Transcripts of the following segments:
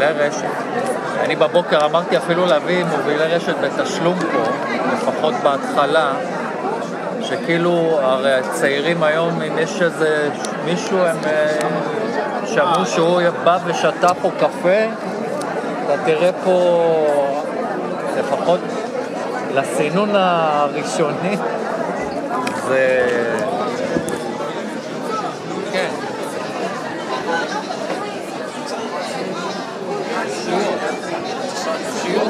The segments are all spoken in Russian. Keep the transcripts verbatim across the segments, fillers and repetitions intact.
מובילי רשת. אני בבוקר אמרתי אפילו להביא מובילי רשת בתשלום פה, לפחות בהתחלה, שכאילו, הרי הצעירים היום, אם יש איזה מישהו, הם שאמרו שהוא בא ושתה פה קפה, אתה תראה פה, לפחות לסינון הראשוני, זה... כן. שיעות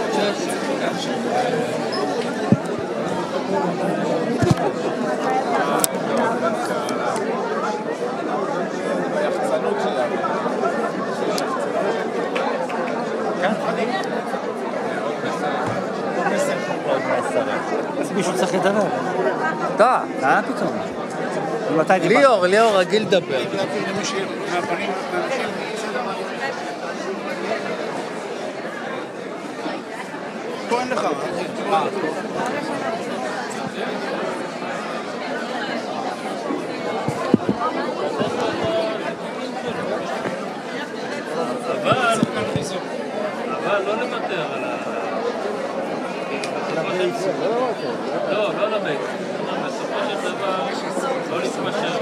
היחצנות שלה. כן, אז מישהו צריך לדבר. אתה. אה, פתאום. ליאור, ליאור רגיל לדבר. פה אין לך. אבל, אבל לא לוותר על ה... לא, לא לבית. בסופו של דבר, לא להתמשך.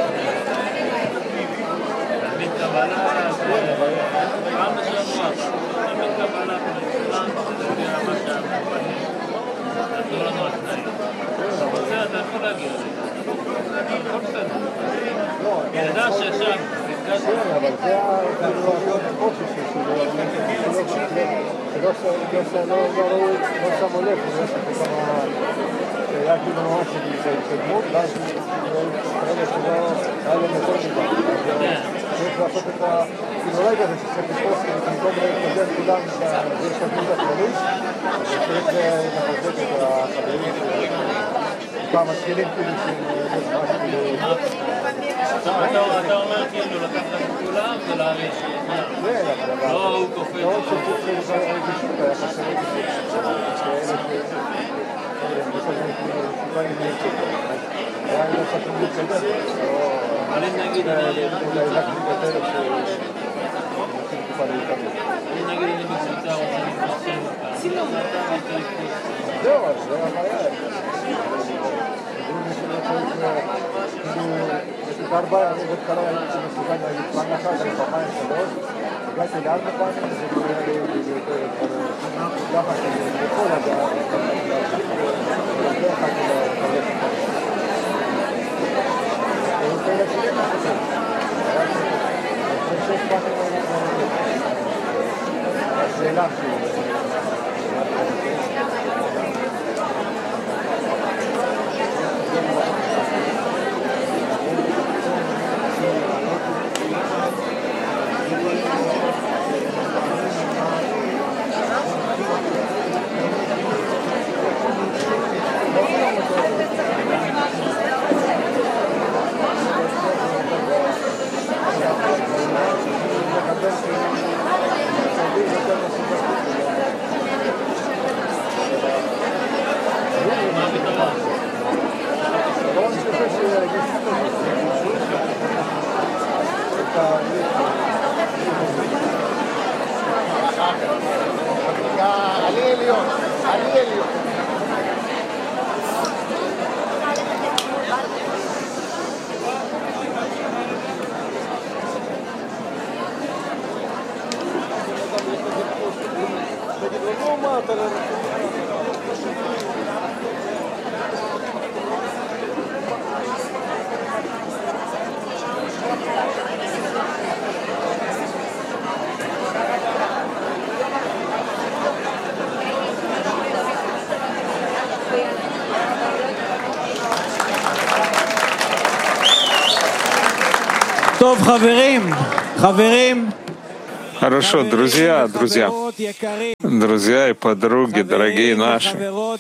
תלמיד קבלה, פעם בשבוע, תלמיד קבלה, פעם שתגיע למה שאנחנו בנים. נתנו לנו על תנאים. אתה רוצה, אתה יכול להגיע לזה. הכל בסדר. ידע ששם, נפגשנו. אבל זה הקושי שלו, לא שמו לב, היה כאילו ממש התקדמות, ואז כרגע שלא היה להם יותר מדי. צריך לעשות את הכינורי הזה שצריך לתפוס במקום להתקדם כולם בהשתתפות הכללית, וצריך לחזק את החברים פעם מתחילים כאילו אתה אומר כאילו לקחת את כולם ולהריש. לא, הוא קופץ. לא, שצריך רגישות, היה חסר רגישות. אבל אם נגיד אני אני בקבוצה רוצה להתפרסם זהו, אז זה הבעיה. יש לי ארבע, אני עובד קלה, הייתי מסוגל להגיד פעם אחת, אני פעמיים שלוש, הגעתי לארבע פעמים, זה קורה לי יותר ככה שאני יכול לדעת, ולהמשיך אחת לחלק את זה. אני רוצה להשאיר את זה. אחרי שש פעמים השאלה שלי. עלי עליון, עלי עליון. טוב, חברים, חברים. Хорошо, друзья, друзья, друзья и подруги, дорогие наши,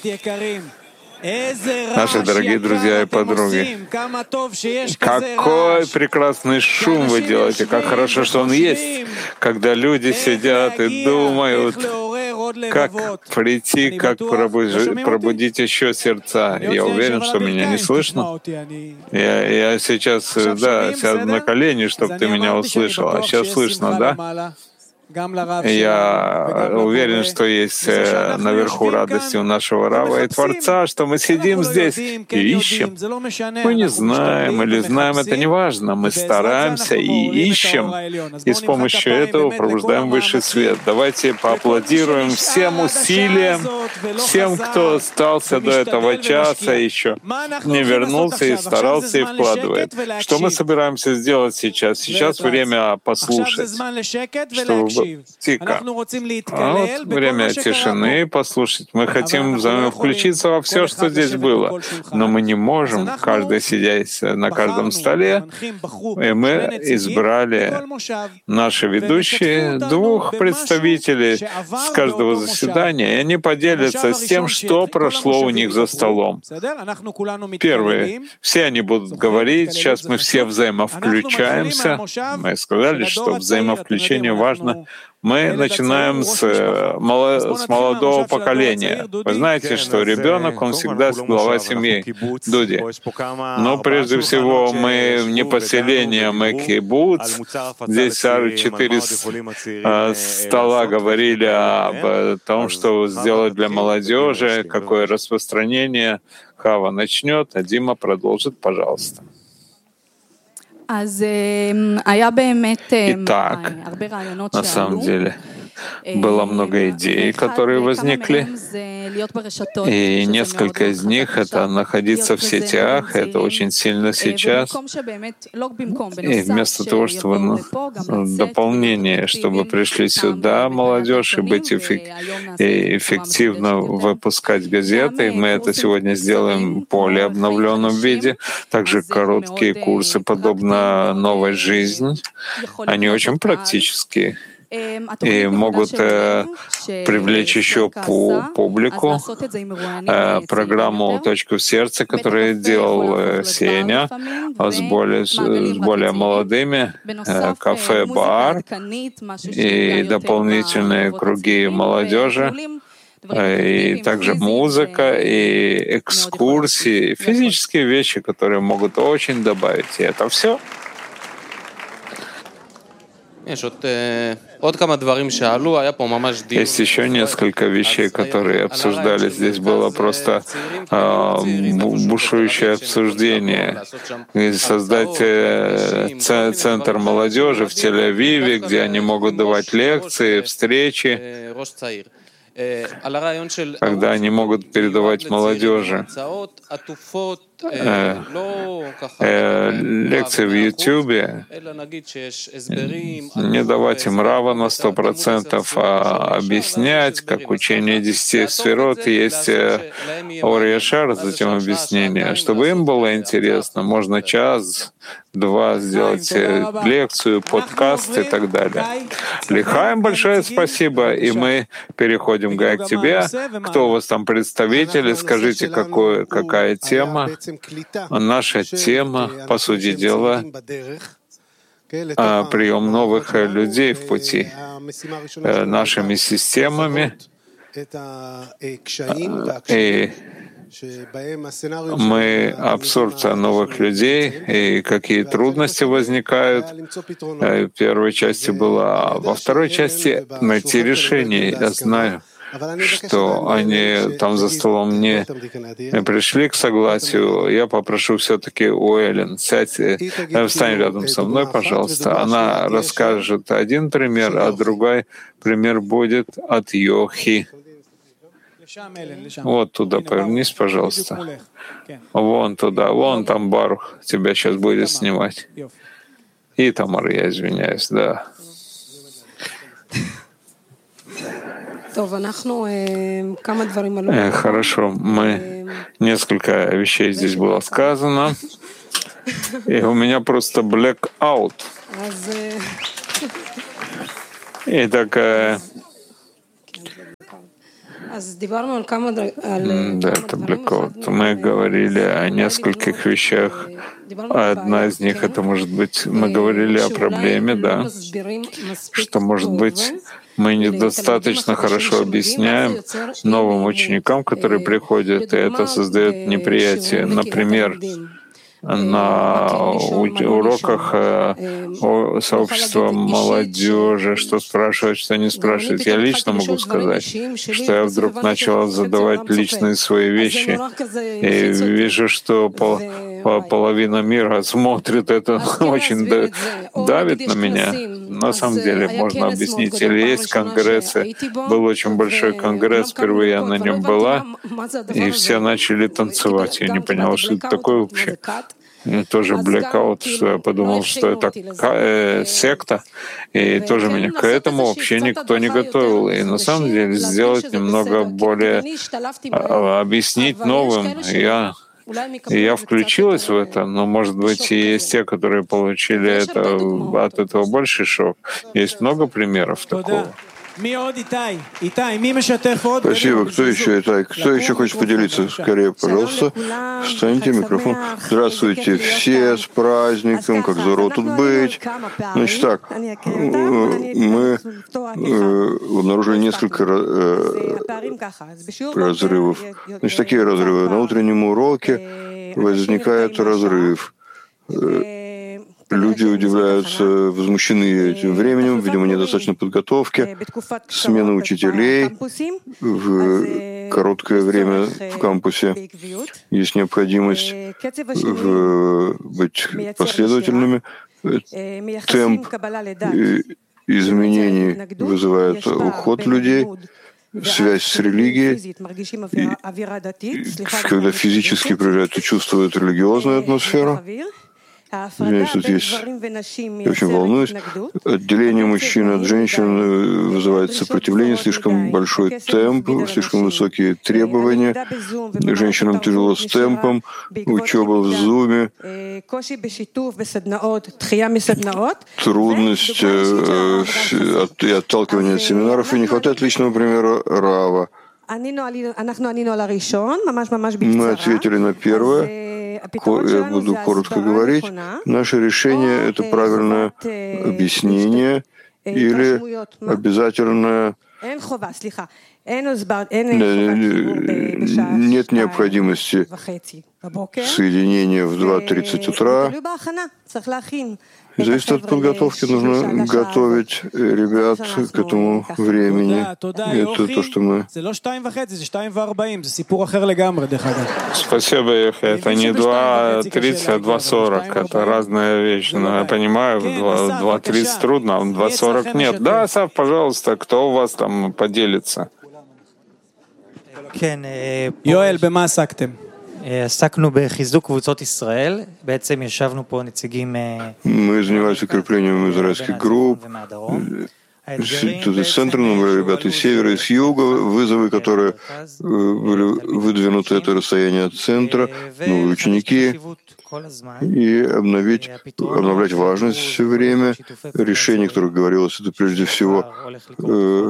наши дорогие друзья и подруги. Какой прекрасный шум вы делаете, как хорошо, что он есть, когда люди сидят и думают, как прийти, как пробудить еще сердца. Я уверен, что меня не слышно. Я, я сейчас, да, сяду на колени, чтобы ты меня услышал. А сейчас слышно, да? Я уверен, что есть наверху радости у нашего Рава и Творца, что мы сидим здесь и ищем. Мы не знаем или знаем, это не важно. Мы стараемся и ищем, и с помощью этого пробуждаем высший свет. Давайте поаплодируем всем усилиям, всем, кто остался до этого часа, еще не вернулся и старался и вкладывает. Что мы собираемся сделать сейчас? Сейчас время послушать, чтобы тихо. А вот время тишины послушать. Мы хотим включиться во все, что здесь было, но мы не можем, каждый сидя на каждом столе, и мы избрали наши ведущие двух представителей с каждого заседания, и они поделятся с тем, что прошло у них за столом. Первые, все они будут говорить, сейчас мы все взаимовключаемся. Мы сказали, что взаимовключение важно. Мы начинаем с, с молодого поколения. Вы знаете, что ребенок, он всегда глава семьи, Дуди. Но прежде всего мы не поселение, мы кибуц. Здесь четыре стола говорили об том, что сделать для молодежи, какое распространение. Хава начнет, а Дима продолжит, пожалуйста. Итак, на самом деле, было много идей, которые возникли, и несколько из них — это находиться в сетях, это очень сильно сейчас. И вместо того, чтобы дополнение, чтобы пришли сюда молодежь и быть эффек- и эффективно выпускать газеты, мы это сегодня сделаем в более обновленном виде. Также короткие курсы, подобно «Новой жизни», они очень практические и могут э, привлечь еще по публику. Э, программу «Точку в сердце», которую делал э, Сеня с более, с более молодыми, э, кафе-бар и дополнительные круги молодежи. И также музыка, и экскурсии, физические вещи, которые могут очень добавить. И это все. Есть еще несколько вещей, которые обсуждались. Здесь было просто э, бушующее обсуждение. И создать э, центр молодежи в Тель-Авиве, где они могут давать лекции, встречи, когда они могут передавать молодежи э, э, лекции в Ютубе, не давать им Рава на сто процентов, а объяснять, как учение десяти сферот, есть Ор Яшар, затем объяснение, чтобы им было интересно. Можно час, два сделать лекцию, подкаст и так далее. Лихаим, большое спасибо, и мы переходим, Гай, к тебе. Кто у вас там представители? Скажите, какой, какая тема? Наша тема, по сути дела, прием новых людей в пути нашими системами. И мы абсорбция новых людей и какие трудности возникают. В первой части была, во второй части найти решение. Я знаю, что они там за столом не пришли к согласию. Я попрошу все-таки у Эллен, сядь, встань рядом со мной, пожалуйста. Она расскажет один пример, а другой пример будет от Йохи. Вот туда повернись, пожалуйста. Вон туда, вон там Барух тебя сейчас будет снимать. И Тамар, я извиняюсь, да. Хорошо, мы несколько вещей здесь было сказано, и у меня просто blackout. И такая... Да, это blackout. Мы говорили о нескольких вещах. Одна из них — это, может быть, мы говорили о проблеме, да, что, может быть, мы недостаточно хорошо объясняем новым ученикам, которые приходят, и это создает неприятие. Например, на уроках сообщества молодежи, что спрашивать, что не спрашивать. Я лично могу сказать, что я вдруг начала задавать личные свои вещи, и вижу, что пол, половина мира смотрит это, очень давит на меня. На самом деле можно объяснить. Или есть конгрессы, был очень большой конгресс, впервые я на нем была, и все начали танцевать. Я не поняла, что это такое вообще. И тоже блэкаут, что я подумал, что это э, секта, и тоже меня к этому вообще никто не готовил. И на самом деле сделать немного более, а, объяснить новым. Я, я включилась в это, но, может быть, и есть те, которые получили это, от этого больший шок. Есть много примеров такого. Спасибо. Кто еще, Итай? Кто еще хочет поделиться? Скорее, пожалуйста, встаньте, микрофон. Здравствуйте все, с праздником, как здорово тут быть. Значит так, мы обнаружили несколько разрывов. Значит, такие разрывы. На утреннем уроке возникает разрыв. Люди удивляются, возмущены этим временем, видимо, недостаточно подготовки, смена учителей в короткое время в кампусе. Есть необходимость в быть последовательными. Темп изменений вызывает уход людей, связь с религией. И когда физически приезжают, то чувствуют религиозную атмосферу. Извиняюсь, тут есть, я очень волнуюсь. Отделение мужчин от женщин вызывает сопротивление, слишком большой темп, слишком высокие требования. Женщинам тяжело с темпом, учеба в зуме, трудность и отталкивание от семинаров, и не хватает личного примера Рава. Мы ответили на первое. Я буду коротко говорить. Наше решение — это правильное объяснение или обязательное... Нет необходимости соединения в два тридцать утра. Зависит от подготовки. Нужно готовить ребят к этому времени. Это то, что мы... Спасибо, Ехе. Это не два тридцать, а два сорок. Это разная вещь. Но я понимаю, в два тридцать трудно, а в два сорок нет. Да, Сав, пожалуйста, кто у вас там поделится? יואל, במה עסקתם? עסקנו בחיזוק קבוצות ישראל, בעצם ישבנו פה נציגים Мы занимались укреплением израильских групп. Тут из центра, ребята из севера, из юга, вызовы, которые были выдвинуты, это расстояние от центра, новые ученики, и обновить, обновлять важность все время. Решение, о которых говорилось, это прежде всего э,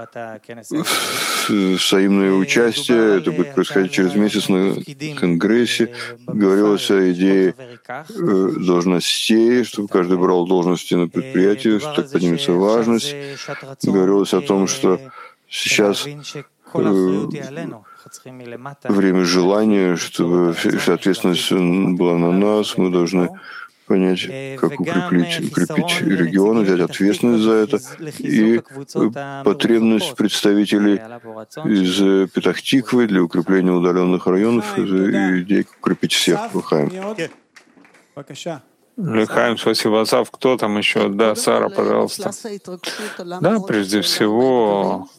взаимное участие. Это будет происходить через месяц на Конгрессе. Говорилось о идее э, должностей, чтобы каждый брал должности на предприятии, что так поднимется важность. Говорилось о том, что сейчас э, время желания, чтобы вся ответственность была на нас, мы должны понять, как укрепить, укрепить регион, взять ответственность за это, и потребность представителей из Петах-Тиквы для укрепления удаленных районов, и идея укрепить всех. Лыхаем. Лыхаем, спасибо. Асав, кто там еще? Да, Сара, пожалуйста. Да, прежде всего,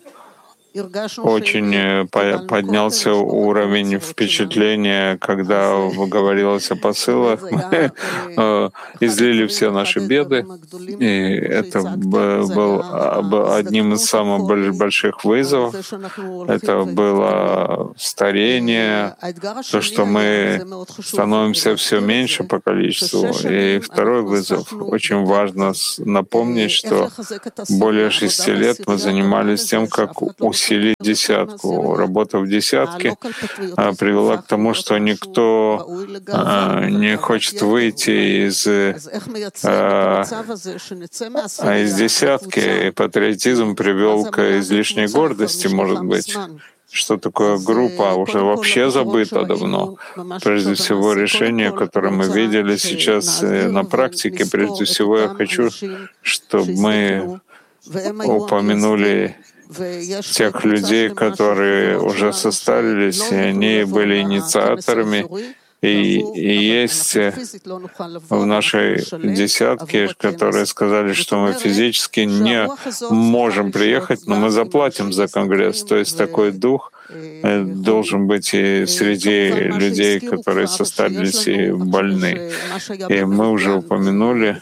очень поднялся уровень впечатления, когда говорилось о посылах. Мы излили все наши беды, и это был одним из самых больших вызовов. Это было старение, то, что мы становимся все меньше по количеству. И второй вызов. Очень важно напомнить, что более шести лет мы занимались тем, как усилить ввесили десятку. Работа в десятке привела к тому, что никто не хочет выйти из, а из десятки, и патриотизм привел к излишней гордости, может быть. Что такое группа, уже вообще забыто давно. Прежде всего, решение, которое мы видели сейчас на практике, прежде всего я хочу, чтобы мы упомянули тех людей, которые уже состарились, и они были инициаторами. И, и есть в нашей десятке, которые сказали, что мы физически не можем приехать, но мы заплатим за Конгресс. То есть такой дух должен быть и среди людей, которые состарились и больны. И мы уже упомянули,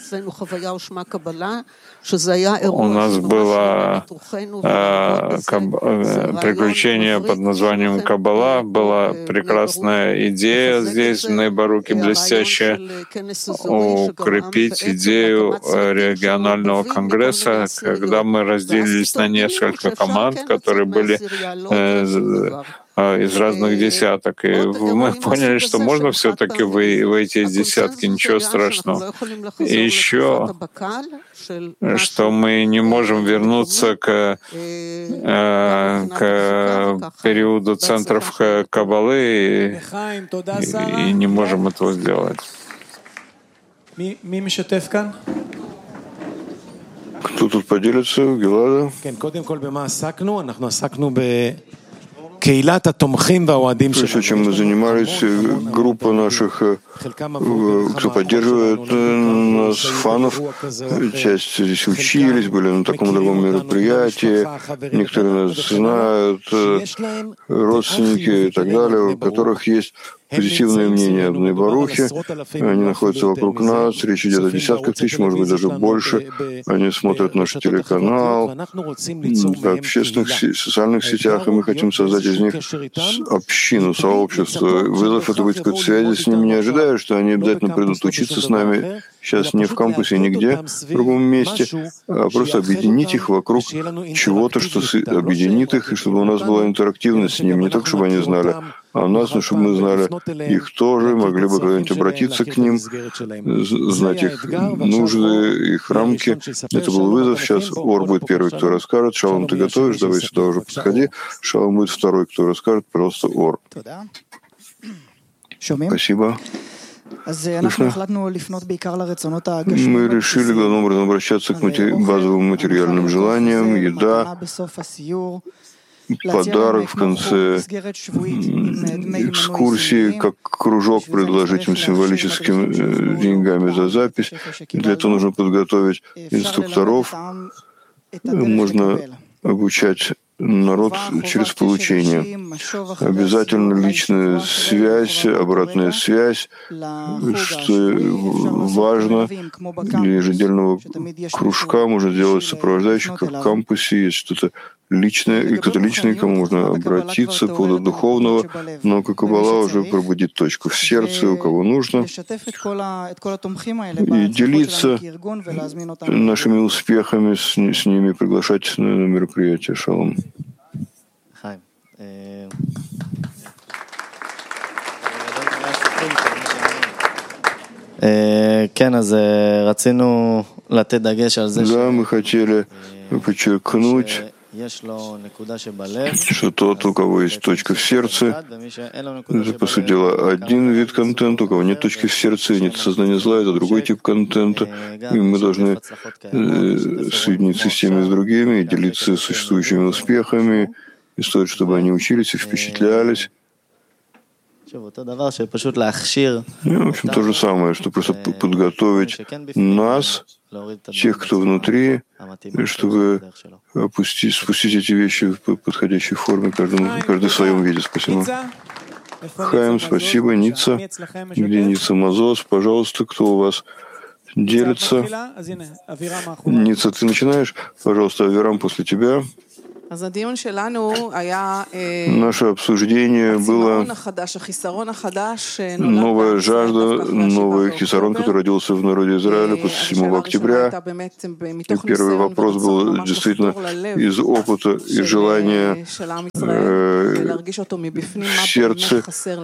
у нас было э, каб, э, приключение под названием Каббала, была прекрасная идея здесь, в Ней-Баруке, блестящая, укрепить идею регионального конгресса, когда мы разделились на несколько команд, которые были э, из разных десяток. И мы поняли, что можно все-таки выйти из десятки, ничего страшного. И еще, что мы не можем вернуться к, к периоду центров Каббалы и, и не можем этого сделать. Кто тут поделится? Гелада? Прежде чем мы занимались, группа наших, кто поддерживает нас, фанов, часть здесь учились, были на таком другом мероприятии, некоторые нас знают, родственники и так далее, у которых есть позитивное мнение об Ней-Барухе. Они находятся вокруг нас, речь идет о десятках тысяч, может быть, даже больше. Они смотрят наш телеканал в общественных социальных сетях, и мы хотим создать из них общину, сообщество. Вызов — это быть в какой-то связи с ними, не ожидая, что они обязательно придут учиться с нами, сейчас не в кампусе, нигде, в другом месте, а просто объединить их вокруг чего-то, что объединит их, и чтобы у нас была интерактивность с ними, не только чтобы они знали, а у нас, ну, чтобы мы знали их тоже, могли бы когда-нибудь обратиться к ним, знать их нужды, их рамки. Это был вызов. Сейчас Ор будет первый, кто расскажет. Шалом, ты готовишь? Давай сюда уже подходи. Шалом будет второй, кто расскажет. Пожалуйста, Ор. Спасибо. Слышно? Мы решили главным образом обращаться к базовым материальным желаниям, еда, подарок в конце экскурсии, как кружок предложить им символическими деньгами за запись. Для этого нужно подготовить инструкторов. Можно обучать народ через получение. Обязательно личная связь, обратная связь, что важно для ежедневного кружка. Можно сделать сопровождающих, как в кампусе, есть что-то личное, и кто-то личный, кому можно обратиться по поводу духовного, но как Каббала уже пробудит точку в сердце, у кого нужно, и делиться нашими успехами с, с ними, приглашать на мероприятие. Шалом. Да, мы хотели подчеркнуть, что тот, у кого есть точка в сердце, это, по сути дела, один вид контента, у кого нет точки в сердце, нет сознания зла, это другой тип контента, и мы должны э, соединиться с теми и с другими, и делиться существующими успехами, и стоит, чтобы они учились и впечатлялись. Ну, в общем, то же самое, что просто подготовить нас, тех, кто внутри, чтобы опустить, спустить эти вещи в подходящей форме, каждому, каждый в своем виде. Спасибо. Хаим, спасибо. Ницца. Где Ницца Мазос? Пожалуйста, кто у вас делится? Ницца, ты начинаешь? Пожалуйста, Авирам после тебя. Наше обсуждение было новая жажда, новый хисарон, который родился в народе Израиля после седьмого октября. И первый вопрос был действительно из опыта и желания э, в сердце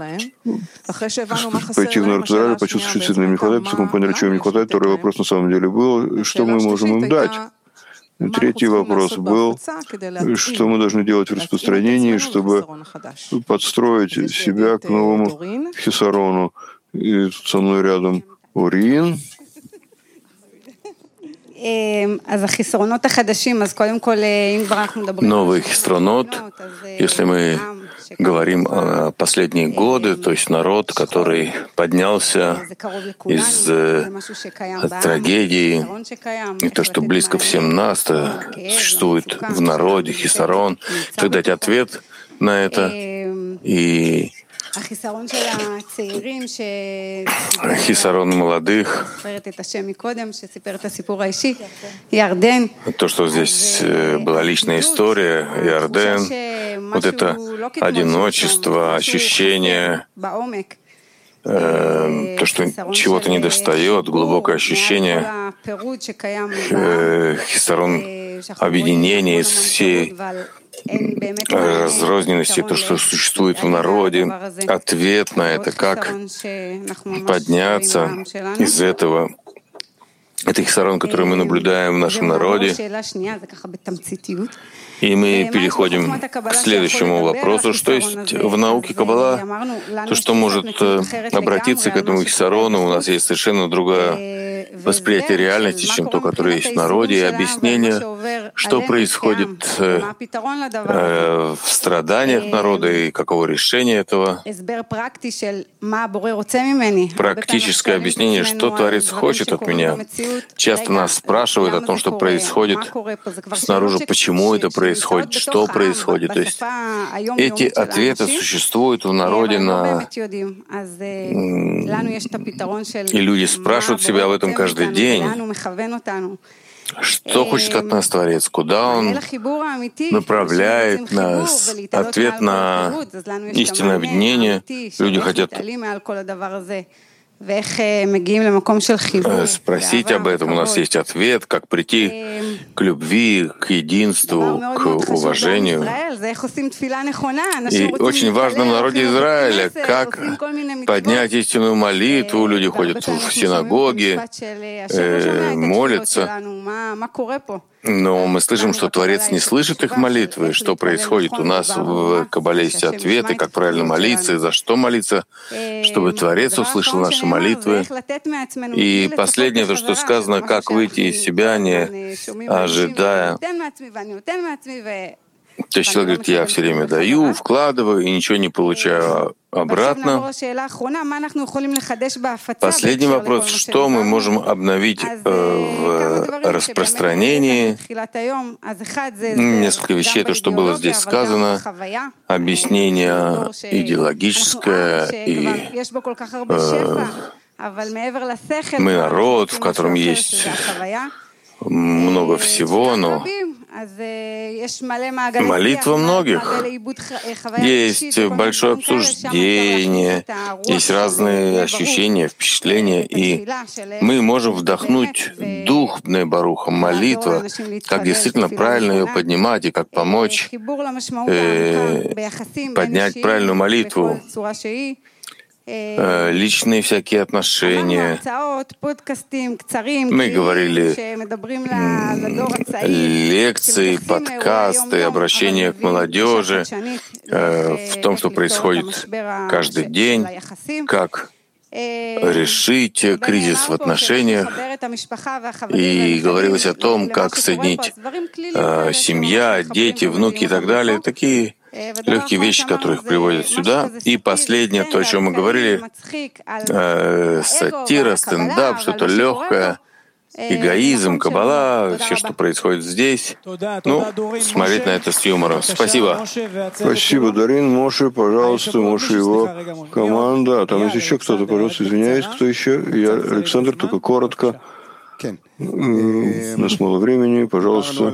пойти в народ Израиля, почувствовать, что им не хватает, поскольку мы поняли, чего им не хватает. Второй вопрос на самом деле был, что мы можем им дать. Третий вопрос был, что мы должны делать в распространении, чтобы подстроить себя к новому хисарону. И тут со мной рядом Урин. Новый хисронот, если мы говорим о последние годы, то есть народ, который поднялся из э, трагедии, и то, что близко всем нас, то существует в народе хисарон, как дать ответ на это, и хисарон молодых, то, что здесь была личная история, Ярден, вот это одиночество, ощущение, э, то, что чего-то недостает, глубокое ощущение, э, хисарон объединения из всей разрозненности, то, что существует в народе, ответ на это, как подняться из этого. Это хисарон, который мы наблюдаем в нашем народе. И мы переходим к следующему вопросу, что есть в науке Каббала, то, что может обратиться к этому хисарону. У нас есть совершенно другое восприятие реальности, чем то, которое есть в народе, и объяснение, что происходит э, в страданиях народа и каково решение этого. Практическое объяснение, что Творец хочет от меня. Часто нас спрашивают о том, что происходит снаружи, почему это происходит, что происходит. То есть эти ответы существуют в народе, на... и люди спрашивают себя об этом каждый день. Что хочет от нас Творец? Куда Он направляет нас? Ответ на истинное объединение. Люди хотят спросить об этом. У нас есть ответ, как прийти к любви, к единству, к уважению. И очень важно в народе Израиля, как поднять истинную молитву. Люди ходят в синагоги, э, молятся. Но мы слышим, что Творец не слышит их молитвы. Что происходит? У нас в Каббале есть ответы, как правильно молиться и за что молиться, чтобы Творец услышал наши молитвы. И последнее, то, что сказано, как выйти из себя, не ожидая. То есть человек говорит, я все время даю, вкладываю и ничего не получаю обратно. Последний вопрос, что мы можем обновить э, в распространении? Несколько вещей, то, что было здесь сказано, объяснение идеологическое и э, мы народ, в котором есть много всего, но молитва многих. Есть большое обсуждение, есть разные ощущения, впечатления, и мы можем вдохнуть дух Бней Баруха, молитва, как действительно правильно ее поднимать и как помочь э, поднять правильную молитву. Личные всякие отношения. Мы говорили лекции, подкасты, обращения к молодежи, в том, что происходит каждый день, как решить кризис в отношениях. И говорилось о том, как соединить семья, дети, внуки и так далее. Такие легкие вещи, которые их приводят сюда. И последнее, то, о чем мы говорили, э, сатира, стендап, что-то легкое, эгоизм, Каббала, все, что происходит здесь. Ну, смотреть на это с юмором. Спасибо. Спасибо, Дарин. Моше, пожалуйста, Моше, его команда. А там есть еще кто-то, пожалуйста, извиняюсь, кто еще? Я, Александр, только коротко. У нас мало времени, пожалуйста.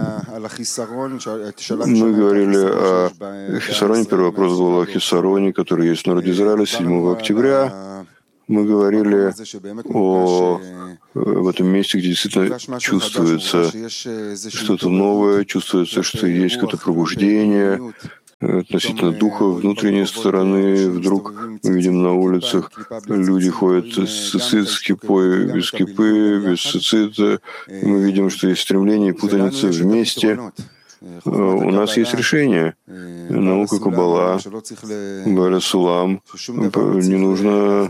Мы говорили о хисароне. Первый вопрос был о хисароне, который есть в народе Израиля седьмого октября. Мы говорили о в этом месте, где действительно чувствуется что-то новое, чувствуется, что есть какое-то пробуждение относительно духа, внутренней стороны. Вдруг мы видим на улицах, люди ходят с цицит, с кипой, без кипы, без цицита. Мы видим, что есть стремление и путаница вместе. У нас есть решение. Наука Каббала, Бааля Сулам. Не нужно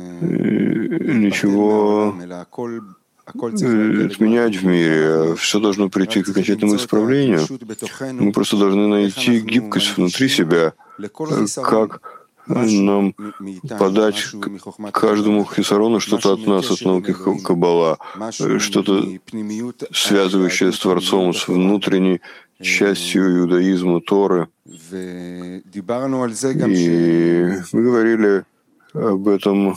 ничего отменять в мире. Все должно прийти к окончательному исправлению. Мы просто должны найти гибкость внутри себя, как нам подать каждому хисарону что-то от нас, от науки Каббала, что-то связывающее с Творцом, с внутренней частью иудаизма, Торы. И мы говорили об этом.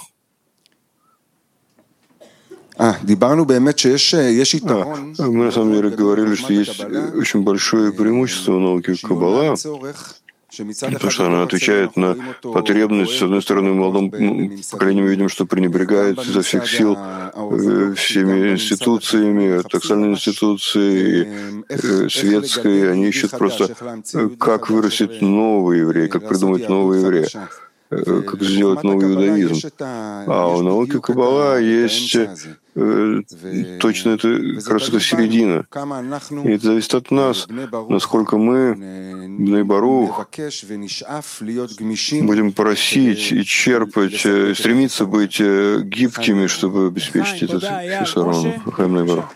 А, мы на самом деле говорили, что есть очень большое преимущество в науке Каббала, потому что она отвечает на потребность. С одной стороны, в молодом поколении мы видим, что пренебрегает изо всех сил всеми институциями, ортодоксальной институцией, светской. Они ищут просто, как вырастет новый еврей, как придумать нового еврея, как сделать новый иудаизм. А у науки Каббала есть э, точно это, как раз это середина. И это зависит от нас, насколько мы, Бней Барух, будем просить и черпать, стремиться быть гибкими, чтобы обеспечить этот хисарон. Бней Барух.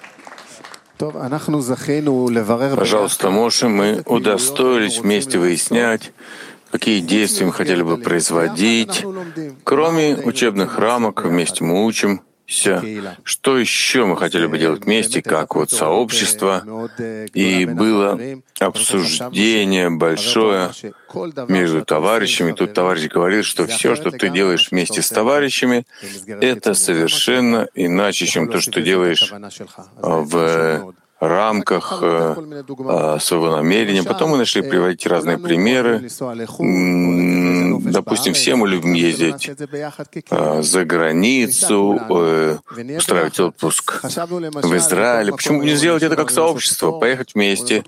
Пожалуйста, Моше, мы удостоились вместе выяснять, какие действия мы хотели бы производить. Кроме учебных рамок, вместе мы учимся. Что еще мы хотели бы делать вместе, как вот сообщество. И было обсуждение большое между товарищами. Тут товарищ говорил, что все, что ты делаешь вместе с товарищами, это совершенно иначе, чем то, что ты делаешь в рамках э, своего намерения. Потом мы начали приводить разные примеры. Допустим, все мы любим ездить э, за границу, э, устраивать отпуск в Израиле. Почему бы не сделать это как сообщество? Поехать вместе.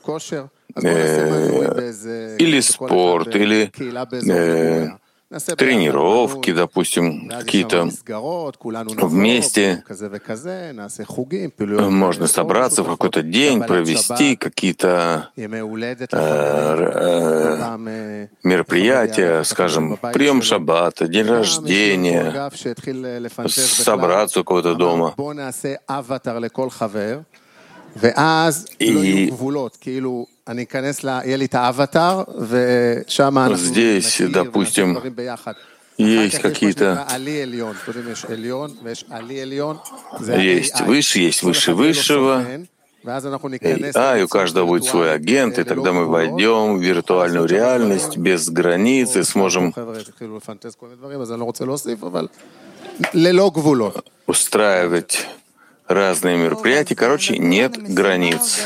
Э, или спорт, или э, тренировки, допустим, какие-то вместе. Можно собраться в какой-то день, провести какие-то э, э, мероприятия, скажем, прием шаббата, день рождения, собраться у кого-то дома. И здесь, допустим, есть какие-то... Есть выше, есть выше высшего. И, а, и у каждого будет свой агент, и тогда мы войдем в виртуальную реальность без границ и сможем устраивать разные мероприятия. Короче, нет границ.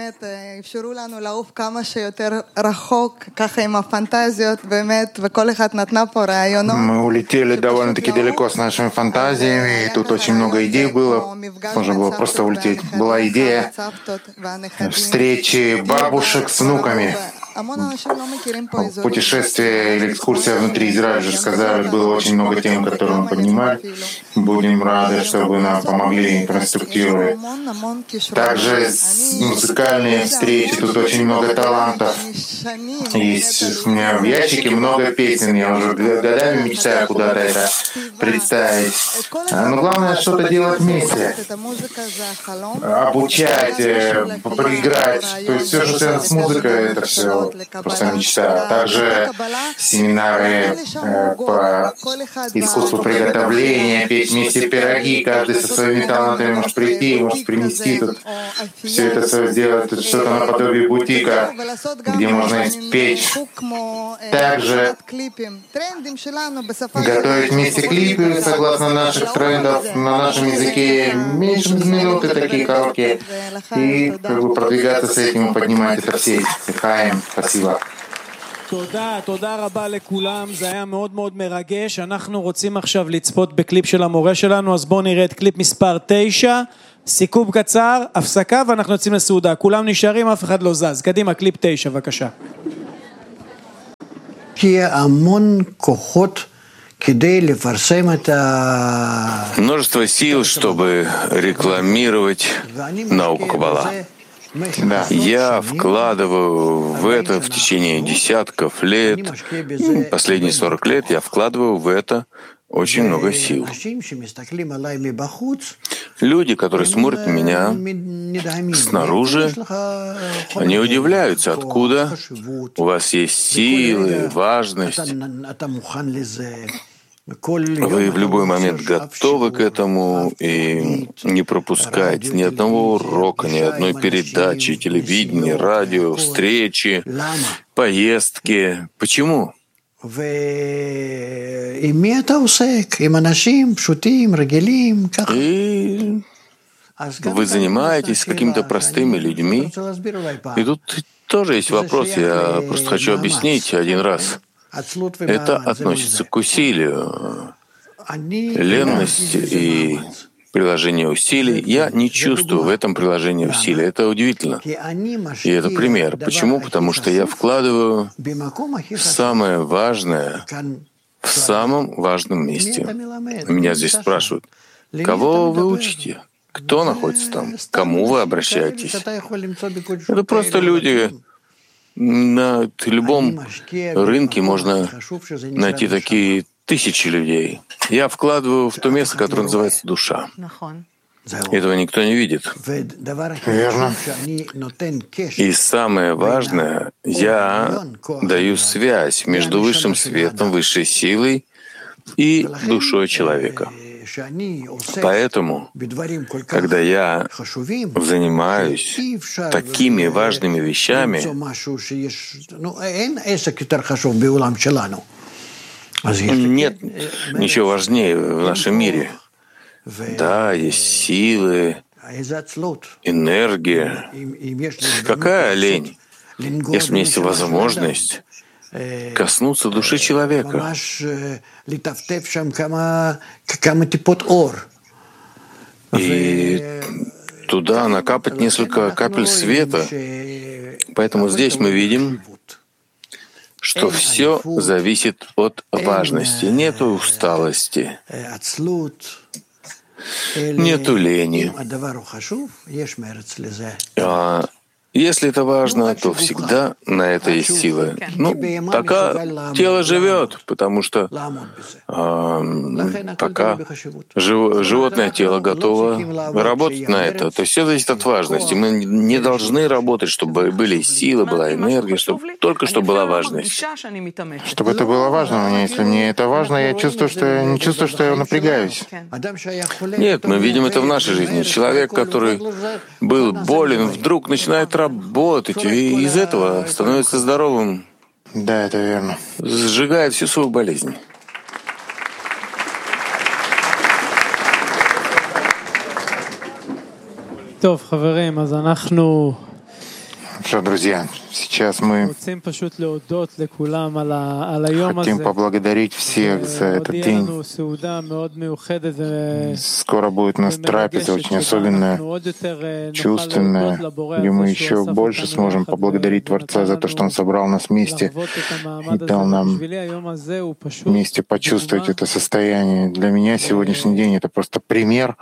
Мы улетели довольно-таки далеко с нашими фантазиями, и тут очень много идей было. Можно было просто улететь. Была идея встречи бабушек с внуками. Путешествие или экскурсия внутри Израиля, уже сказали, было очень много тем, которые мы поднимали. Будем рады, чтобы нам помогли инфраструктуры. Также музыкальные встречи, тут очень много талантов. Есть у меня в ящике много песен, я уже годами мечтаю куда-то это представить. Но главное что-то делать вместе. Обучать, поиграть. То есть все, что связано с музыкой, это все что просто мечта. А также семинары э, по искусству приготовления, печь вместе пироги, каждый со своими талантами может прийти, может принести тут все это сделать, что-то наподобие бутика, где можно печь. Также готовить вместе клипы, согласно наших трендов, на нашем языке, меньше минуты, такие короткие, и как бы продвигаться с этим и поднимать это все. Хаим, спасибо. תודה, תודה רבה לכולם, זה היה מאוד מאוד מרגש. אנחנו רוצים עכשיו לצפות בקליפ של המורה שלנו, אז בואו נראה את קליפ מספר תשע, סיכום קצר, הפסקה ואנחנו יוצאים לסעודה. כולם נשארים, אף אחד לא זז. קדימה, קליפ תשע, בבקשה. כי המון כוחות כדי לפרסם את ה... Множество сил, чтобы рекламировать науку Каббала. Да. Я вкладываю в это в течение десятков лет, последние сорок лет я вкладываю в это очень много сил. Люди, которые смотрят на меня снаружи, они удивляются, откуда у вас есть силы, важность. Вы в любой момент готовы к этому и не пропускать ни одного урока, ни одной передачи, телевидения, радио, встречи, поездки. Почему? И вы занимаетесь с какими-то простыми людьми. И тут тоже есть вопрос, я просто хочу объяснить один раз. Это относится к усилию. Ленность и приложение усилий. Я не чувствую в этом приложении усилий. Это удивительно. И это пример. Почему? Потому что я вкладываю самое важное в самом важном месте. Меня здесь спрашивают, кого вы учите? Кто находится там? К кому вы обращаетесь? Это просто люди. На любом рынке можно найти такие тысячи людей. Я вкладываю в то место, которое называется душа. Этого никто не видит. Верно. И самое важное, я даю связь между высшим светом, высшей силой и душой человека. Поэтому, когда я занимаюсь такими важными вещами, нет ничего важнее в нашем мире. Да, есть силы, энергия. Какая лень, если у меня есть возможность коснуться души человека. И туда накапать несколько капель света. Поэтому здесь мы видим, что все зависит от важности. Нету усталости, нету лени. А если это важно, то всегда на это есть силы. Ну, пока тело живет, потому что э, пока жив, животное тело готово работать на это. То есть все зависит от важности. Мы не должны работать, чтобы были силы, была энергия, чтобы только чтобы была важность. Чтобы это было важно, но если мне это важно, я чувствую, что я не чувствую, что я напрягаюсь. Нет, мы видим это в нашей жизни. Человек, который был болен, вдруг начинает работать. Работать, и из этого становится здоровым. Да, это верно. Сжигает всю свою болезнь. Что, друзья, сейчас мы хотим поблагодарить всех за этот день. Скоро будет у нас трапеза очень особенная, чувственная, где мы еще больше сможем поблагодарить Творца за то, что Он собрал нас вместе и дал нам вместе почувствовать это состояние. Для меня сегодняшний день — это просто пример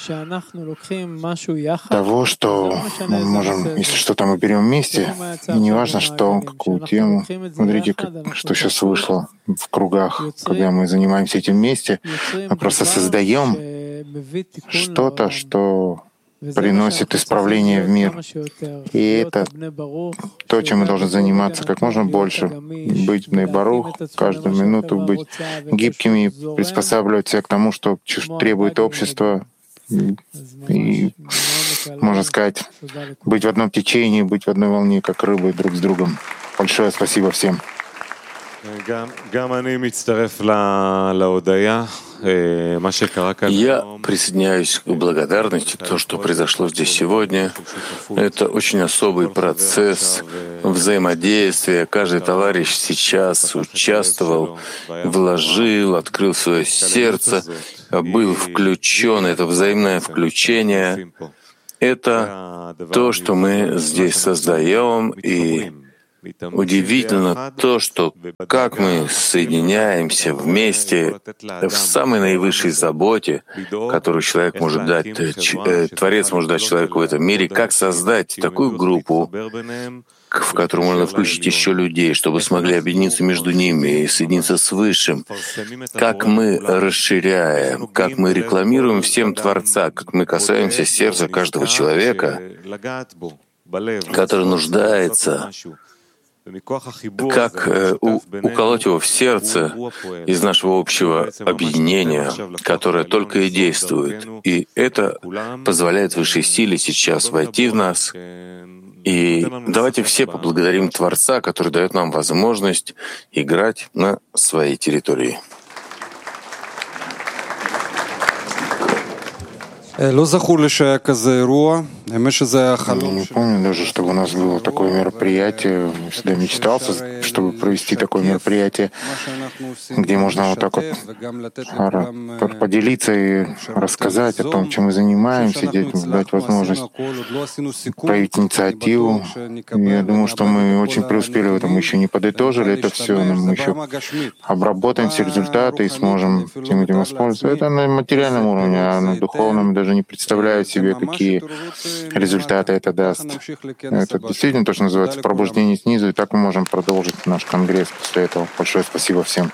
того, что мы можем, если что-то мы берем вместе, и не важно, что, какую тему. Смотрите, как, что сейчас вышло в кругах, когда мы занимаемся этим вместе. Мы просто создаем что-то, что приносит исправление в мир. И это то, чем мы должны заниматься как можно больше. Быть Бней Барух, каждую минуту быть гибкими, приспосабливать себя к тому, что требует общество. И, можно сказать, быть в одном течении, быть в одной волне, как рыбы друг с другом. Большое спасибо всем. Я присоединяюсь к благодарности. То, что произошло здесь сегодня, это очень особый процесс взаимодействия. Каждый товарищ сейчас участвовал, вложил, открыл свое сердце, был включен. Это взаимное включение. Это то, что мы здесь создаем, и удивительно то, что как мы соединяемся вместе в самой наивысшей заботе, которую человек может дать, Творец может дать человеку в этом мире, как создать такую группу, в которую можно включить еще людей, чтобы смогли объединиться между ними и соединиться с Высшим. Как мы расширяем, как мы рекламируем всем Творца, как мы касаемся сердца каждого человека, который нуждается, как э, у, уколоть его в сердце из нашего общего объединения, которое только и действует. И это позволяет высшей силе сейчас войти в нас. И давайте все поблагодарим Творца, который дает нам возможность играть на своей территории. Я не помню даже, чтобы у нас было такое мероприятие. Я всегда мечтался, чтобы провести такое мероприятие, где можно вот так вот поделиться и рассказать о том, чем мы занимаемся, детям дать возможность проявить инициативу. Я думаю, что мы очень преуспели в этом. Мы еще не подытожили это все, но мы еще обработаем все результаты и сможем этим этим воспользоваться. Это на материальном уровне, а на духовном даже не представляю себе, какие результаты это даст. Это действительно то, что называется пробуждение снизу, и так мы можем продолжить наш конгресс после этого. Большое спасибо всем.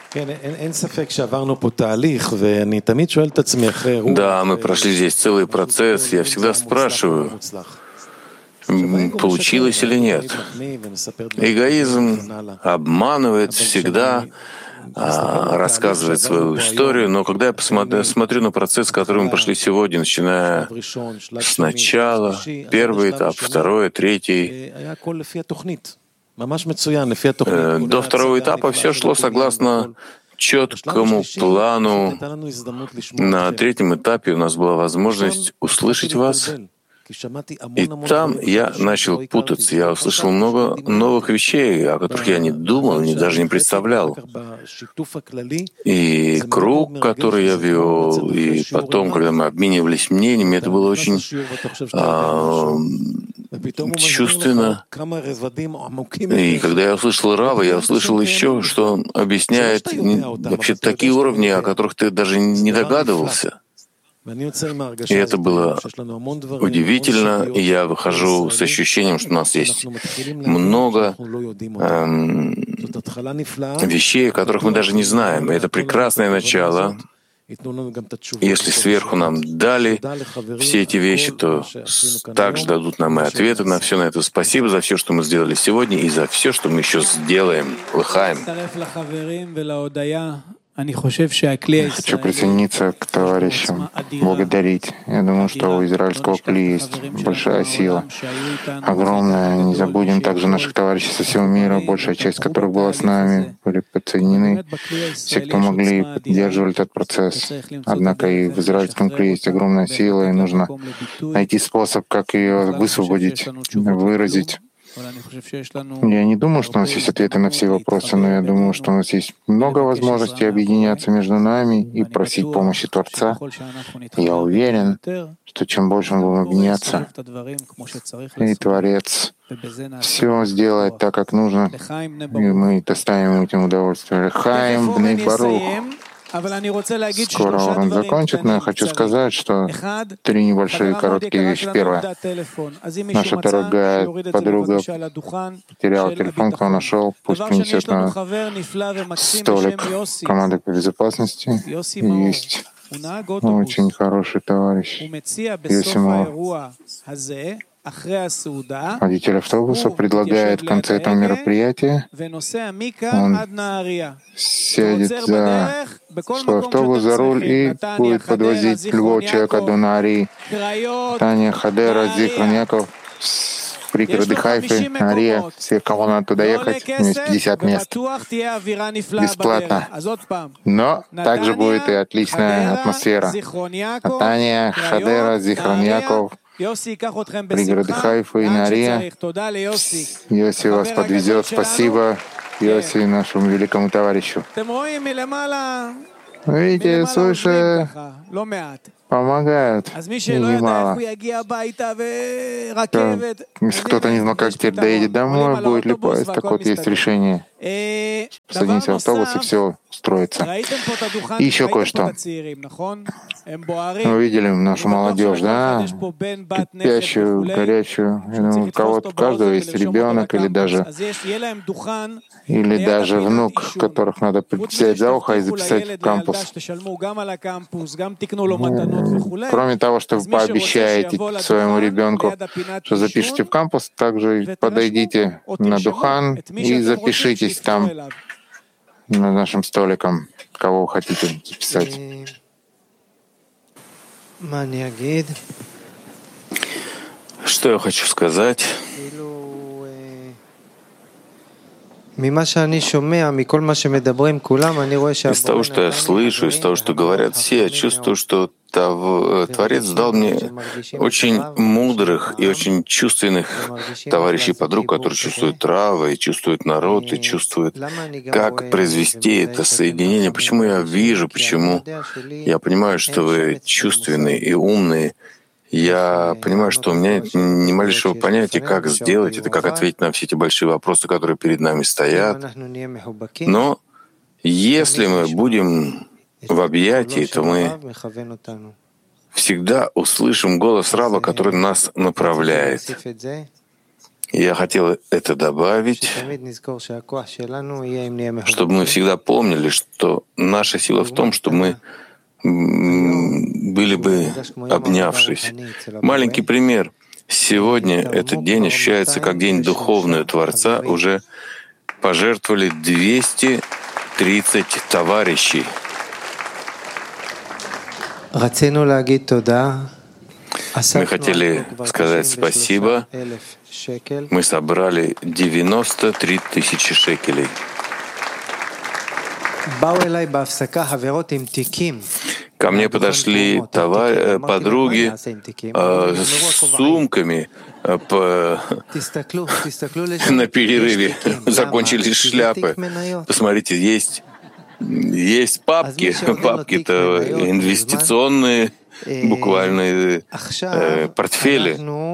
Да, мы прошли здесь целый процесс. Я всегда спрашиваю, получилось или нет. Эгоизм обманывает всегда, рассказывает свою историю, но когда я посмотрю, смотрю на процесс, который мы прошли сегодня, начиная с начала, первый этап, второй, третий, до второго этапа все шло согласно четкому плану. На третьем этапе у нас была возможность услышать вас. И там я начал путаться. Я услышал много новых вещей, о которых я не думал, не, даже не представлял. И круг, который я вел, и потом, когда мы обменивались мнениями, это было очень а, чувственно. И когда я услышал Рава, я услышал еще, что он объясняет вообще такие уровни, о которых ты даже не догадывался. И это было удивительно, и я выхожу с ощущением, что у нас есть много эм, вещей, о которых мы даже не знаем. И это прекрасное начало. Если сверху нам дали все эти вещи, то также дадут нам и ответы на все на это. Спасибо за все, что мы сделали сегодня, и за все, что мы еще сделаем. Лыхаем. Хочу присоединиться к товарищам, благодарить. Я думаю, что у израильского кли есть большая сила, огромная. Не забудем также наших товарищей со всего мира, большая часть которых была с нами, были подсоединены. Все, кто могли, поддерживали этот процесс. Однако и в израильском кли есть огромная сила, и нужно найти способ, как ее высвободить, выразить. Я не думаю, что у нас есть ответы на все вопросы, но я думаю, что у нас есть много возможностей объединяться между нами и просить помощи Творца. Я уверен, что чем больше мы будем объединяться, и Творец все сделает так, как нужно, и мы доставим этим удовольствие. Лехаим Бней Барух. Скоро он закончит, но я хочу сказать, что три небольшие короткие вещи. Первое. Наша дорогая подруга потеряла телефон, кто нашел, пусть принесет на столик команды по безопасности. Есть очень хороший товарищ. Йосимов, водитель автобуса, предлагает в конце этого мероприятия, он сядет за свой автобус за руль и будет подвозить любого человека до Наарии. Таня, Хадера, Зихрон Яков, пригороды Хайфы, Ария, все, кого надо туда ехать, у меня есть пятьдесят мест. Бесплатно. Но также будет и отличная атмосфера. Натания, Хадера, Зихрон Яков, пригороды Хайфы и Нария. Йоси вас подвезет. Спасибо, Йоси, нашему великому товарищу. Видите, свыше помогают, и немало. Если кто-то не знал, как теперь доедет домой, будет ли поезд, так вот есть решение. Садимся в автобус, и все строится. И еще кое-что. Вы видели нашу молодежь, да? Кипящую, горячую. Я думаю, у кого-то, у каждого есть ребенок или даже, или даже внук, которых надо взять за ухо и записать в кампус. Кроме того, что вы пообещаете своему ребенку, что запишите в кампус, также подойдите на Духан и запишитесь там над нашим столиком, кого вы хотите записать. Что я хочу сказать? Из того, что я слышу, из того, что говорят все, я чувствую, что Творец дал мне очень мудрых и очень чувственных товарищей, подруг, которые чувствуют Рава, и чувствуют народ, и чувствуют, как произвести это соединение. Почему я вижу, почему я понимаю, что вы чувственные и умные. Я понимаю, что у меня нет ни малейшего понятия, как сделать это, как ответить на все эти большие вопросы, которые перед нами стоят. Но если мы будем в объятии, то мы всегда услышим голос Рава, который нас направляет. Я хотел это добавить, чтобы мы всегда помнили, что наша сила в том, что мы были бы обнявшись. Маленький пример. Сегодня этот день ощущается как день духовного Творца. Уже пожертвовали двести тридцать товарищей. Мы хотели сказать спасибо. Мы собрали девяносто три тысячи шекелей. Ко мне подошли товар... подруги э, с сумками э, по... на перерыве. Закончились шляпы. Посмотрите, есть, есть папки. Папки-то инвестиционные, буквально э, портфели.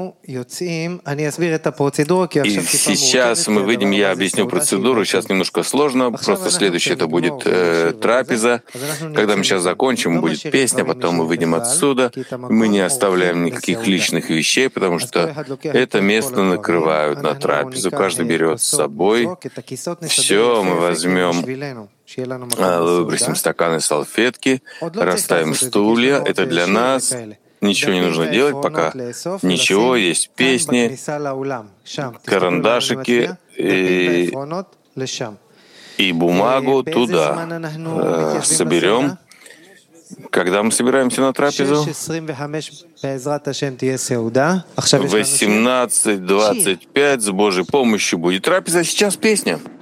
И сейчас мы выйдем, я объясню процедуру, сейчас немножко сложно, просто следующее это будет э, трапеза. Когда мы сейчас закончим, будет песня, потом мы выйдем отсюда. Мы не оставляем никаких личных вещей, потому что это место накрывают на трапезу. Каждый берет с собой. Все, мы возьмем, выбросим стаканы, салфетки, расставим стулья. Это для нас. Ничего не нужно делать пока. Ничего, есть песни, карандашики и, и бумагу туда э, соберем. Когда мы собираемся на трапезу? восемнадцать двадцать пять с Божьей помощью будет трапеза. Сейчас песня.